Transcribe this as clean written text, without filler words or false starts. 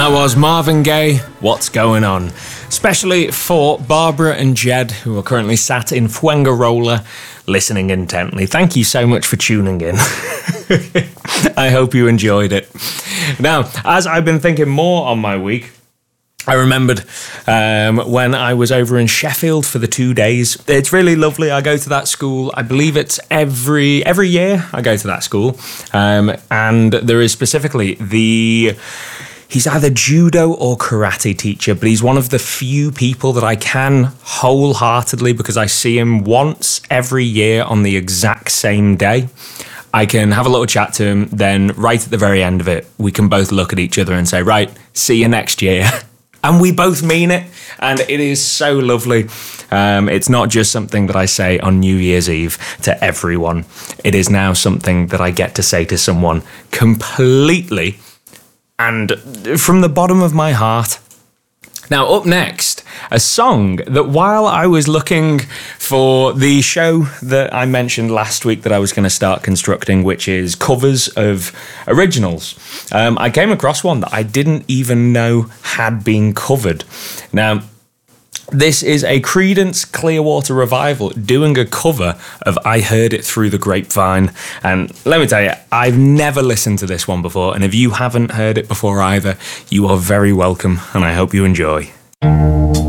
that was Marvin Gaye, What's Going On? Especially for Barbara and Jed, who are currently sat in Fuengirola, listening intently. Thank you so much for tuning in. I hope you enjoyed it. Now, as I've been thinking more on my week, I remembered when I was over in Sheffield for the 2 days. It's really lovely. I go to that school. I believe it's every year I go to that school. And there is specifically he's either judo or karate teacher, but he's one of the few people that I can wholeheartedly, because I see him once every year on the exact same day. I can have a little chat to him, then right at the very end of it, we can both look at each other and say, right, see you next year. And we both mean it, and it is so lovely. It's not just something that I say on New Year's Eve to everyone. It is now something that I get to say to someone completely and from the bottom of my heart. Now, up next, a song that while I was looking for the show that I mentioned last week that I was going to start constructing, which is covers of originals, I came across one that I didn't even know had been covered. Now, this is a Creedence Clearwater Revival doing a cover of I Heard It Through the Grapevine. And let me tell you, I've never listened to this one before. And if you haven't heard it before either, you are very welcome. And I hope you enjoy.